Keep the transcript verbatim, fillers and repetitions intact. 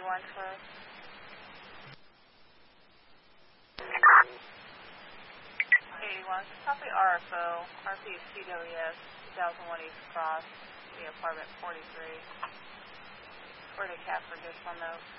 eighty-one first. eighty-one, copy R F O, R P C W S, two thousand one East Cross, the apartment forty-three. For the cat for additional notes.